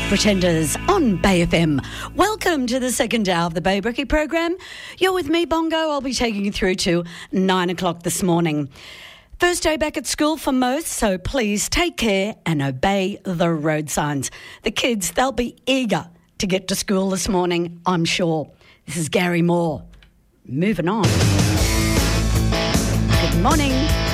Pretenders on Bay FM. Welcome to the second hour of the Bay Brekkie program. You're with me, Bongo. I'll be taking you through to 9 o'clock this morning. First day back at school for most, so please take care and obey the road signs. The kids, they'll be eager to get to school this morning, I'm sure. This is Gary Moore. Moving on. Good morning.